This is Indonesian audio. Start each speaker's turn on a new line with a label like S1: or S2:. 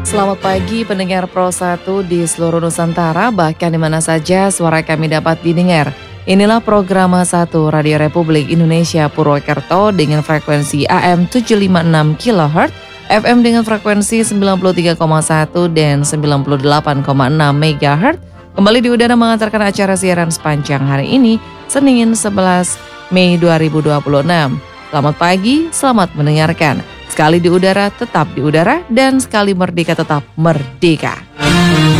S1: Selamat pagi pendengar Pro 1 di seluruh Nusantara, bahkan di mana saja suara kami dapat didengar. Inilah program 1 Radio Republik Indonesia Purwokerto dengan frekuensi AM 756 kHz, FM dengan frekuensi 93,1 dan 98,6 MHz. Kembali di udara mengantarkan acara siaran sepanjang hari ini, Senin 11 Mei 2026. Selamat pagi, selamat mendengarkan. Sekali di udara, tetap di udara, dan sekali merdeka, tetap merdeka.